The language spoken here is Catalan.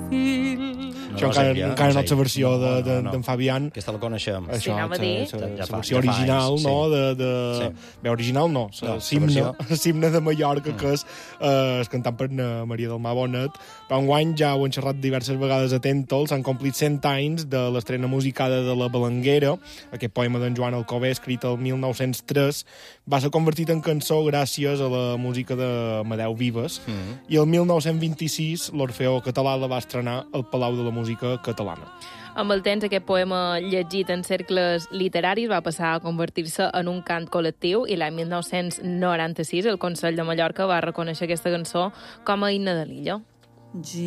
Això encara no és la versió d'en Fabián. Aquesta la coneixem. Això, anava a dir. la versió original, no? Bé, original no, l'himne de Mallorca, que és cantant per Maria del Mar Bonet. Però enguany ja ho hem xerrat diverses vegades a Tentol, s'han complit 100 anys de l'estrena musicada de La Balanguera, aquest poema d'en Joan Alcover, escrit el 1903, va ser convertit en cançó gràcies a la música d'Amadeu Vives, i el 1926 l'Orfeó Català la va estrenar al Palau de la Música Catalana. Amb el temps, aquest poema llegit en cercles literaris va passar a convertir-se en un cant col·lectiu i l'any 1996 el Consell de Mallorca va reconèixer aquesta cançó com a himne de l'illa.